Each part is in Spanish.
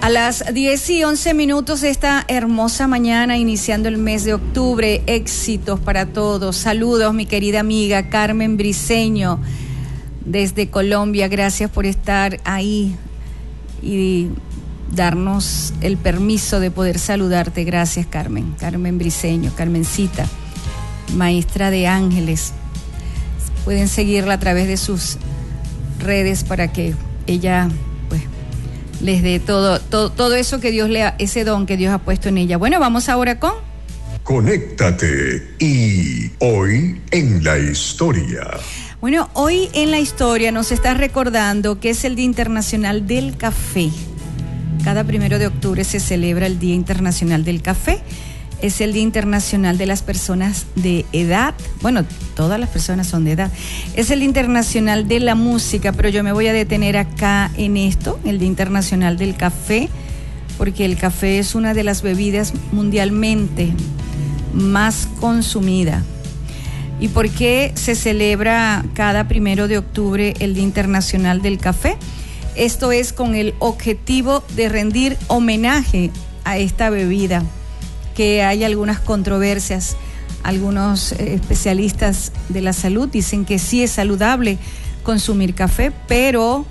A las 10:11 esta hermosa mañana, iniciando el mes de octubre, éxitos para todos. Saludos, mi querida amiga Carmen Briceño, desde Colombia. Gracias por estar ahí y darnos el permiso de poder saludarte. Gracias, Carmen. Carmen Briceño, Carmencita, maestra de ángeles. Pueden seguirla a través de sus redes para que ella les dé todo eso que Dios ese don que Dios ha puesto en ella. Bueno, vamos ahora con Conéctate y hoy en la historia. Bueno, hoy en la historia nos está recordando que es el Día Internacional del Café. Cada 1 de octubre se celebra el Día Internacional del Café. Es el Día Internacional de las Personas de Edad. Bueno, todas las personas son de edad. Es el Día Internacional de la Música, pero yo me voy a detener acá en esto, el Día Internacional del Café, porque el café es una de las bebidas mundialmente más consumida. ¿Y por qué se celebra cada 1 de octubre el Día Internacional del Café? Esto es con el objetivo de rendir homenaje a esta bebida, que hay algunas controversias. Algunos especialistas de la salud dicen que sí es saludable consumir café, pero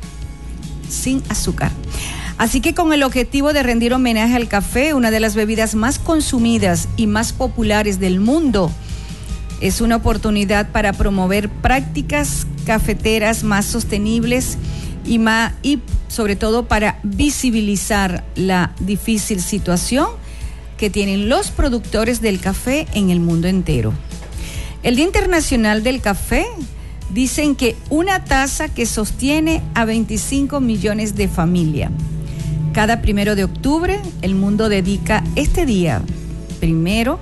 sin azúcar. Así que con el objetivo de rendir homenaje al café, una de las bebidas más consumidas y más populares del mundo, es una oportunidad para promover prácticas cafeteras más sostenibles y sobre todo para visibilizar la difícil situación que tienen los productores del café en el mundo entero. El Día Internacional del Café dicen que una taza que sostiene a 25 millones de familias. Cada 1 de octubre el mundo dedica este día primero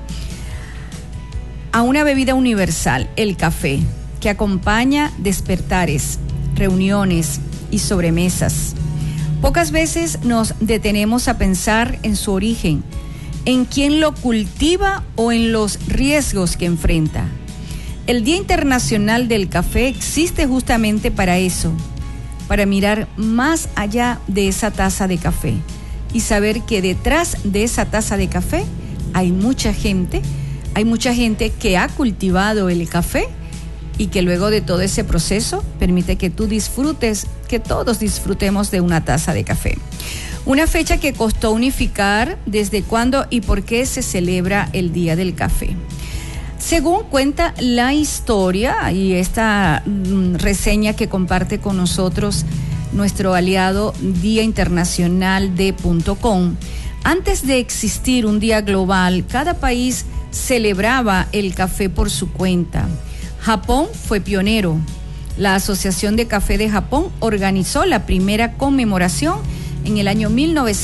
a una bebida universal, el café, que acompaña despertares, reuniones y sobremesas. Pocas veces nos detenemos a pensar en su origen, en quién lo cultiva o en los riesgos que enfrenta. El Día Internacional del Café existe justamente para eso, para mirar más allá de esa taza de café y saber que detrás de esa taza de café hay mucha gente que ha cultivado el café y que luego de todo ese proceso permite que tú disfrutes, que todos disfrutemos de una taza de café. Una fecha que costó unificar desde cuándo y por qué se celebra el Día del Café. Según cuenta la historia y esta reseña que comparte con nosotros nuestro aliado Día Internacional de.com, antes de existir un día global, cada país celebraba el café por su cuenta. Japón fue pionero. La Asociación de Café de Japón organizó la primera conmemoración en el año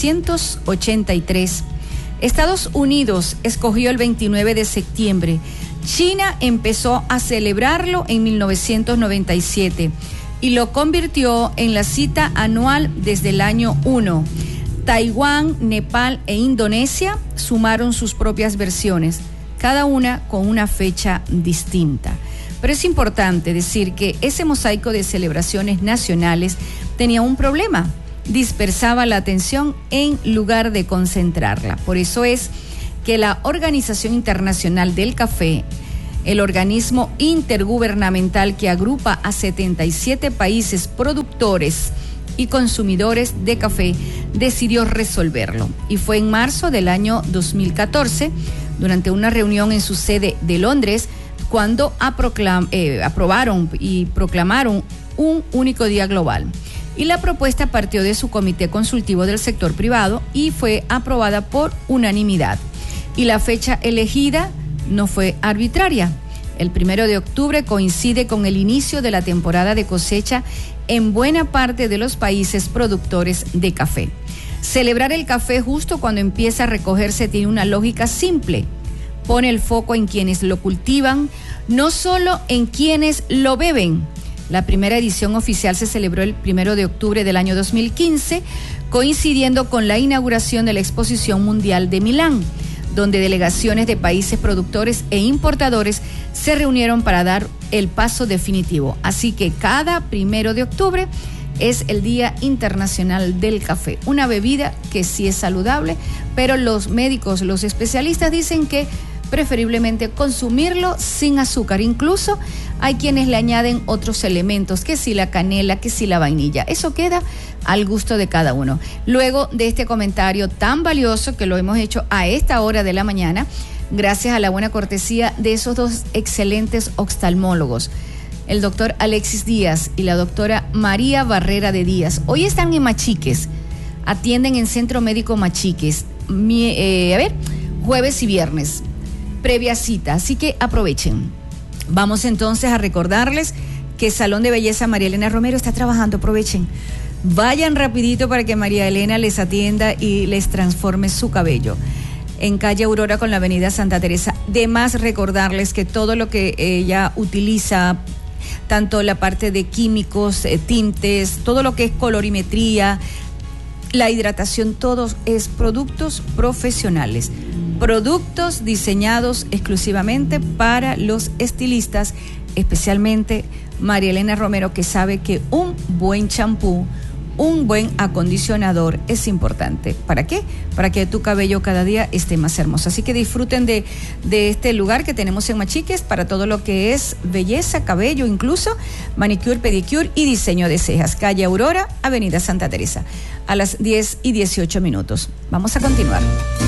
1983. Estados Unidos escogió el 29 de septiembre. China empezó a celebrarlo en 1997 y lo convirtió en la cita anual desde el año 1. Taiwán, Nepal e Indonesia sumaron sus propias versiones, cada una con una fecha distinta. Pero es importante decir que ese mosaico de celebraciones nacionales tenía un problema: dispersaba la atención en lugar de concentrarla. Por eso es que la Organización Internacional del Café, el organismo intergubernamental que agrupa a 77 países productores y consumidores de café, decidió resolverlo. Y fue en marzo del año 2014, durante una reunión en su sede de Londres, cuando aprobaron y proclamaron un único día global. Y la propuesta partió de su comité consultivo del sector privado y fue aprobada por unanimidad. Y la fecha elegida no fue arbitraria. El 1 de octubre coincide con el inicio de la temporada de cosecha en buena parte de los países productores de café. Celebrar el café justo cuando empieza a recogerse tiene una lógica simple. Pone el foco en quienes lo cultivan, no solo en quienes lo beben. La primera edición oficial se celebró el 1 de octubre del año 2015, coincidiendo con la inauguración de la Exposición Mundial de Milán, donde delegaciones de países productores e importadores se reunieron para dar el paso definitivo. Así que cada 1 de octubre es el Día Internacional del Café. Una bebida que sí es saludable, pero los médicos, los especialistas dicen que preferiblemente consumirlo sin azúcar. Incluso hay quienes le añaden otros elementos, que si la canela, que si la vainilla. Eso queda al gusto de cada uno. Luego de este comentario tan valioso que lo hemos hecho a esta hora de la mañana, gracias a la buena cortesía de esos dos excelentes oftalmólogos, el doctor Alexis Díaz y la doctora María Barrera de Díaz. Hoy están en Machiques, atienden en Centro Médico Machiques, jueves y viernes, previa cita, así que aprovechen. Vamos entonces a recordarles que Salón de Belleza María Elena Romero está trabajando, aprovechen. Vayan rapidito para que María Elena les atienda y les transforme su cabello. En calle Aurora con la avenida Santa Teresa. De más recordarles que todo lo que ella utiliza, tanto la parte de químicos, tintes, todo lo que es colorimetría, la hidratación, todo es productos profesionales, productos diseñados exclusivamente para los estilistas, especialmente María Elena Romero, que sabe que un buen champú, un buen acondicionador es importante. ¿Para qué? Para que tu cabello cada día esté más hermoso. Así que disfruten de este lugar que tenemos en Machiques para todo lo que es belleza, cabello, incluso manicure, pedicure y diseño de cejas. Calle Aurora, avenida Santa Teresa, a las 10:18. Vamos a continuar.